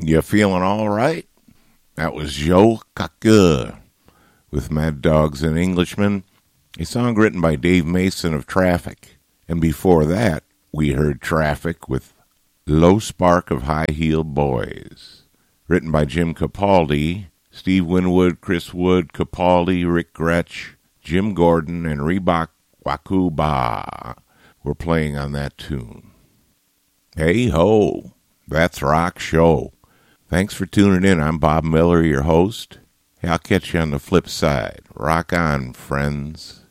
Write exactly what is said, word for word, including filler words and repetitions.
You feeling all right? That was Joe Cocker with Mad Dogs and Englishmen, a song written by Dave Mason of Traffic. And before that, we heard Traffic with Low Spark of High Heel Boys, written by Jim Capaldi, Steve Winwood, Chris Wood, Capaldi, Rick Gretsch, Jim Gordon, and Reebok Wakuba were playing on that tune. Hey ho, that's Rock Show. Thanks for tuning in. I'm Bob Miller, your host. Hey, I'll catch you on the flip side. Rock on, friends.